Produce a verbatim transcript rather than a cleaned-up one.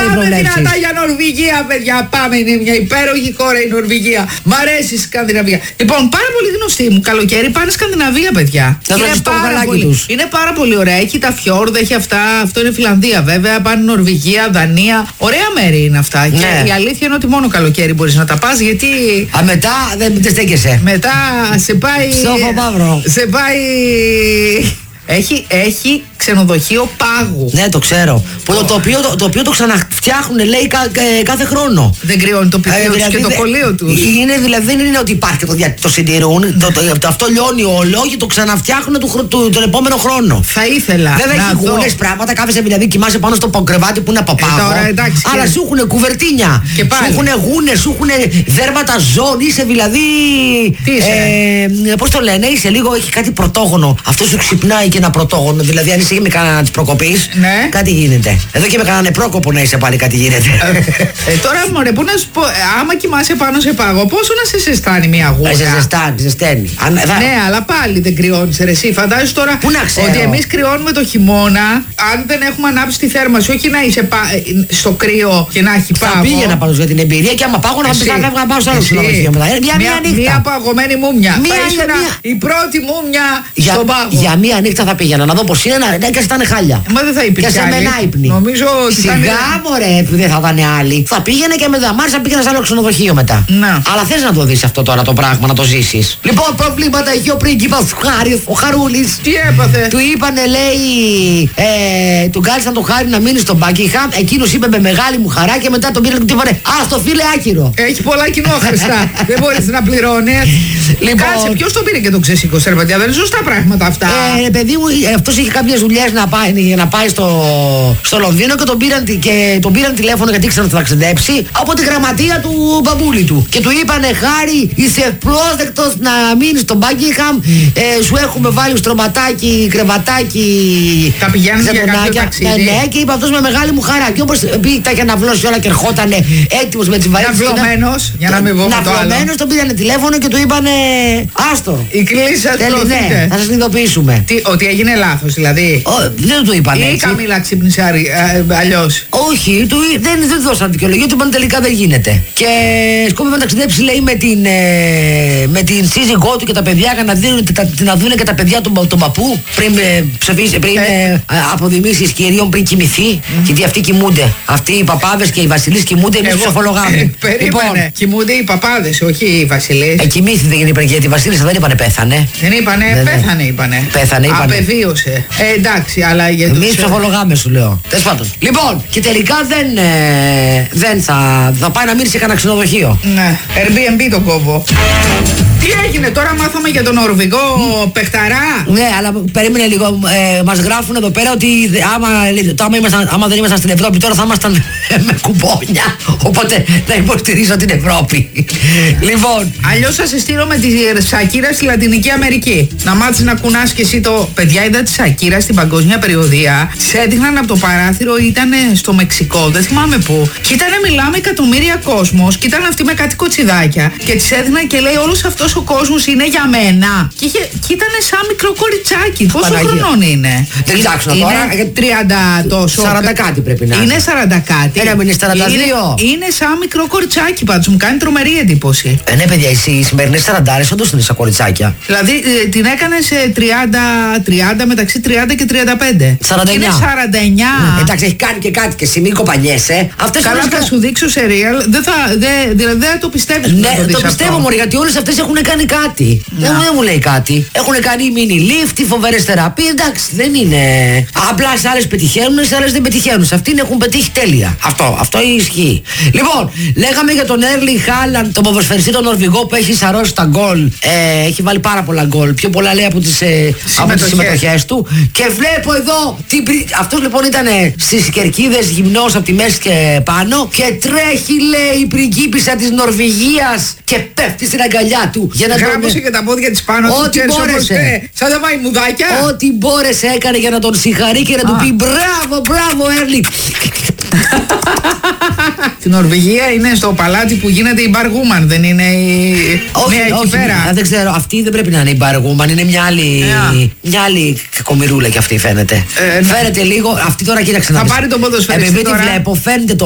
οι προβλέψεις. Πάμε δυνατά για Νορβηγία, παιδιά. Πάμε, είναι μια υπέροχη χώρα η Νορβηγία. Μ' αρέσει η Σκανδιναβία. Λοιπόν, πάρα πολύ γνωστοί μου. Καλοκαίρι πάνε Σκανδιναβία, παιδιά. Είναι πάρα, πολύ, είναι πάρα πολύ ωραία. Έχει τα φιόρδ, έχει αυτά. Αυτό είναι Φιλανδία, βέβαια. Πάνε Νορβηγία, Δανία. Ωραία μέρη είναι αυτά. Ναι. Και η αλήθεια είναι ότι μόνο καλοκαίρι μπορεί να τα πα, γιατί. Α, μετά δεν στέκεσαι. Μετά σε πάει. Ψόφο μαύρο. Σε πάει. Έχει, έχει ξενοδοχείο πάγου. Ναι, το ξέρω. Που το, το, οποίο, το, το οποίο το ξαναφτιάχνουν, λέει, κα, κα, κάθε χρόνο. Δεν κρυώνει το πυθίο ε, δηλαδή, και το κολλείο του. Είναι, δηλαδή, δεν είναι ότι υπάρχει και το, το συντηρούν. το, το, το, αυτό λιώνει όλο και το ξαναφτιάχνουν του, του, τον επόμενο χρόνο. Θα ήθελα. Βέβαια έχει γούνες πράγματα. Κάθεσαι δηλαδή, κοιμάσαι πάνω στο κρεβάτι που είναι από πάγο. Ε, αλλά και... σου έχουν κουβερτίνια. Σου έχουν γούνες, σου έχουν δέρματα ζών. Είσαι δηλαδή. Τι είσαι. Ε, Πώς το λένε, είσαι λίγο, έχει κάτι πρωτόγονο. Αυτό σου ξυπνάει και ένα πρωτόγονο. Δηλαδή, αν είσαι με κανένα τη προκοπή, ναι. κάτι γίνεται. Εδώ και με κανέναν πρόκοπο να είσαι πάλι, κάτι γίνεται. ε, τώρα, μωρέ, πού να σου πω, άμα κοιμάσαι πάνω σε πάγο, πόσο να σε ζεστάνει μια γούνα. Σε ζεστάνει, ζεσταίνει. Αν, θα... Ναι, αλλά πάλι δεν κρυώνει, ρε εσύ. Φαντάζεσαι τώρα ότι εμείς κρυώνουμε το χειμώνα, αν δεν έχουμε ανάψει τη θέρμανση, όχι να είσαι πα... στο κρύο και να έχει πάγο. Θα πήγαινα πάνω για την εμπειρία και άμα πάγω να πει να πάω στο άλλο ξενοδοχείο μετά. Μια παγωμένη μούμια. Η πρώτη μούμια στον πάγο. Για μία νύχτα θα πήγαινα να δω πως είναι, να και ήταν χάλια. Μα δεν θα υπήρχε. Και σε μένα ύπνη. Νομίζω ότι. Σιγά, μωρέ, που δεν θα ήταν άλλοι. Θα πήγαινε και με δαμάρισα, πήγαινα σε άλλο ξενοδοχείο μετά. Να. Αλλά θες να το δεις αυτό τώρα το πράγμα, να το ζήσεις. Λοιπόν, προβλήματα έχει ο πρίγκιπας του Χάρης, ο Χαρούλης. Τι έπαθε. Του είπανε, λέει, ε, του κάλεσαν το Χάρη να μείνει στον Buckingham. Εκείνος είπε με μεγάλη μου χαρά και μετά τον πήρε και του είπανε, α, στο φίλε άκυρο. Έχει πολλά κοινόχρηστα. Δεν μπορείς να πληρώνεις. Λοιπόν, κάτσε, ποιος τον πήρε και τον ξεσήκωσε, ρε παιδιά, δεν είναι σωστά πράγματα αυτά. Ε, παιδί μου, αυτός είχε κάποιες δουλειές να πάει, να πάει στο, στο Λονδίνο και τον, πήραν, και τον πήραν τηλέφωνο γιατί ήξεραν να ταξιδέψει από τη γραμματεία του μπαμπούλη του. Και του είπανε, Χάρη, είσαι ευπρόσδεκτος να μείνεις στο Buckingham. Ε, σου έχουμε βάλει στρωματάκι, κρεβατάκι. Τα πηγαίνουν για κάποιο ταξίδι. Ναι, ναι, και είπε αυτός με μεγάλη μου χαρά. Και όπως πήγε, τα είχε αναβλώσει όλα και ερχότανε έτοιμος με τις βαρύτητες. Ναυλωμένος, για να μην πούμε το άλλο. Ναυλωμένος, τον πήρανε τηλέφωνο και του είπανε, άστο. Η κλίση σας ναι, θα σας ειδοποιήσουμε. Τι, ότι έγινε λάθος δηλαδή. Ο, δεν του είπαν έτσι. Ή η Καμίλα ξύπνησε αλλιώς. Όχι, του, δεν, δεν δώσαν δικαιολογία, του είπαν τελικά δεν γίνεται. Και σκόπευε να ταξιδέψει, λέει, με την, ε, με την σύζυγό του και τα παιδιά για να, δίνουν, τα, να δουν και τα παιδιά του τον παππού πριν, ε, ψεφίσει, πριν ε. Ε, αποδημήσεις κυρίων πριν κοιμηθεί. Mm. Γιατί αυτοί κοιμούνται. Αυτοί οι παπάδες και οι βασιλείς κοιμούνται, εμείς τους αφολογάμε. Ε, περίμενε. Λοιπόν, κοιμούνται οι παπάδες, όχι οι βασιλείς. Ε, κοιμήθηκε, δεν είπαν, γιατί η βασίλισσα δεν είπανε πέθανε. Δεν είπανε, δεν, πέθανε είπανε. Πέθανε είπανε. Απεβίωσε. Ε, εντάξει, αλλά για εμείς τους αφολογάμε, σου λέω. Τέλος πάντων. Λοιπόν, και τελικά δεν, ε, δεν θα, θα πάει να μείνει σε κανένα ξενοδοχείο. Ναι, Airbnb τον κόβω. Τι έγινε τώρα, μάθαμε για τον Νορβηγό mm. παιχταρά. Ναι, αλλά περίμενε λίγο. Ε, μας γράφουν εδώ πέρα ότι άμα, άμα, ήμασταν, άμα δεν ήμασταν στην Ευρώπη, τώρα θα ήμασταν με κουπόνια. Οπότε να υποστηρίζω την Ευρώπη. Λοιπόν. Αλλιώς θα σε στείλω με τη Σακύρα στη Λατινική Αμερική. Να μάθεις να κουνάς και εσύ το. Παιδιά, είδα τη Σακύρα στην παγκόσμια περιοδία. Τις έδειχναν από το παράθυρο, ήταν στο Μεξικό, δεν θυμάμαι πού. Και ήταν, μιλάμε, εκατομμύρια κόσμος. Και ήταν αυτή με κάτι κοτσιδάκια. Και τις έδειχναν και λέει, όλος αυτός ο κόσμος είναι για μένα. Και, είχε, και ήταν σαν μικρό κοριτσάκι. Πόσο χρονών είναι? Δεν ψάξω τώρα. τριάντα τόσο. σαράντα κάτι πρέπει να είναι. Είναι σαράντα κάτι. Ένα μην είναι σαράντα δύο. Είναι, είναι σαν μικρό κοριτσάκι πάντως. Μου κάνει τρομερή εντύπωση. Ε, ναι, παιδιά, οι σημερινές σαραντάρες όντως είναι σαν κοριτσάκια. Δηλαδή ε, την έκανε σε τριάντα, τριάντα, μεταξύ τριάντα και τριάντα πέντε. σαράντα εννιά. Είναι σαράντα εννιά. Mm, εντάξει, έχει κάνει και κάτι και εσύ, μην κοπανιέσαι. Αυτές καλά, θα σου δείξω σε real. Δεν θα, δε, δηλαδή δεν το πιστεύεις. Ναι, το, το πιστεύω μόνο, γιατί όλες αυτές έχουν κάνει κάτι. Δεν, δεν μου λέει κάτι. Έχουν κάνει mini lift, φοβερές θεραπείες. Εντάξει, δεν είναι. Απλά σε άλλες πετυχαίνουν, σε άλλες δεν πετυχαίνουν. Σε αυτήν έχουν πετύχει τέλεια. Αυτό, αυτό ισχύει. Λοιπόν, λέγαμε για τον Έρλινγκ Χάλαντ, τον ποδοσφαιριστή τον Νορβηγό που έχει σαρώσει τα γκολ. Ε, έχει βάλει πάρα πολλά γκολ. Πιο πολλά λέει από τις ε, συμμετοχές του. Και βλέπω εδώ. Αυτός λοιπόν ήταν στις κερκίδες γυμνός από τη μέση και πάνω. Και τρέχει, λέει, η πριγκίπισσα της Νορβηγίας και πέφτει στην αγκαλιά του. Για να γράμμωσε τον... και τα πόδια της πάνω. Ό,τι μπόρεσε. Σαν τα μαϊμουδάκια. Ό,τι μπόρεσε έκανε για να τον συγχαρεί και να Α. του πει μπράβο, μπράβο, Έρλινγκ. Στην Νορβηγία είναι στο παλάτι που γίνεται η Μπαργούμαν, δεν είναι η. Όχι, μία όχι, πέρα. Δεν ξέρω, αυτή δεν πρέπει να είναι η Μπαργούμαν, είναι μια άλλη. Yeah. Μια άλλη κακομοιρούλα κι αυτή φαίνεται. Ε, φαίνεται λίγο, αυτή τώρα κοίταξε να θα πάρει τον ποδοσφαιριστή. Επειδή τη βλέπω, φαίνεται το